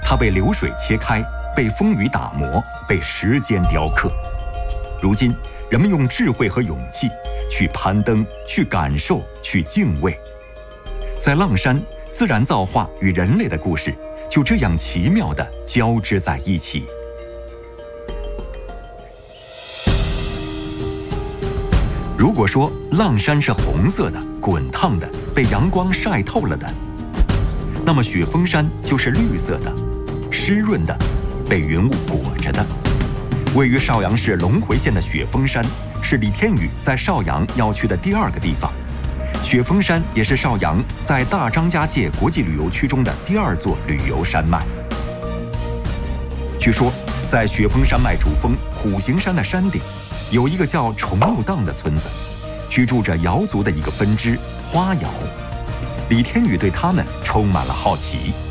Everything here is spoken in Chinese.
它被流水切开，被风雨打磨，被时间雕刻。如今，人们用智慧和勇气去攀登，去感受，去敬畏。在阆山，自然造化与人类的故事就这样奇妙地交织在一起。如果说阆山是红色的、滚烫的、被阳光晒透了的，那么雪峰山就是绿色的、湿润的、被云雾裹着的。位于邵阳市隆回县的雪峰山，是李天宇在邵阳要去的第2个地方。雪峰山也是邵阳在大张家界国际旅游区中的第2座旅游山脉。据说，在雪峰山脉主峰虎形山的山顶，有一个叫崇木荡的村子，居住着瑶族的一个分支花瑶。李天宇对他们充满了好奇。